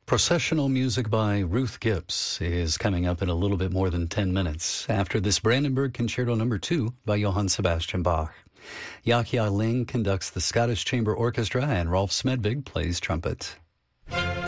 Processional music by Ruth Gibbs is coming up in a little bit more than 10 minutes after this Brandenburg Concerto No. 2 by Johann Sebastian Bach. Yahya Ling conducts the Scottish Chamber Orchestra and Rolf Smedvig plays trumpet.